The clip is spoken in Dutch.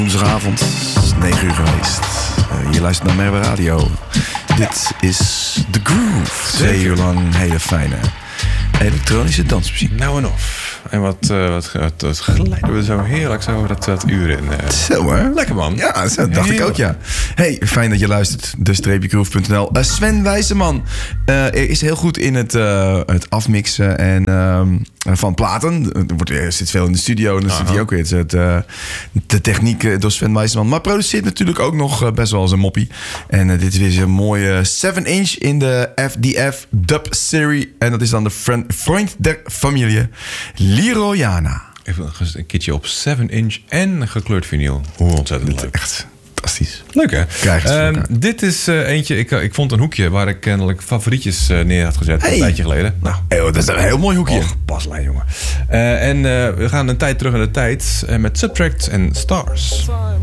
Woensdagavond, 9 uur geweest. Je luistert naar Merwe Radio. Dit is The Groove. 2 uur lang hele fijne elektronische dansmuziek. Nou en of. En wat glijden we zo heerlijk zo dat uur in. Zo hè? Lekker man. Ja, zo dacht ik ook, ja. Hey, fijn dat je luistert. De-groove.nl. Sven Wijzeman is heel goed in het afmixen en van platen. Er zit veel in de studio en dan zit hij ook weer. De techniek door Sven Wijzeman. Maar produceert natuurlijk ook nog best wel eens een moppie. En dit is weer een mooie 7-inch in de FDF Dub Serie. En dat is dan de Freund der Familie, Leroyana. Even een keertje op 7-inch en gekleurd vinyl. Hoe ontzettend leuk. Echt fantastisch. Leuk hè? Dit is eentje, ik vond een hoekje waar ik kennelijk favorietjes neer had gezet een tijdje geleden. Nou, dat is een heel mooi hoekje. Och, paslijn jongen. En we gaan een tijd terug in de tijd met Subtract en Stars.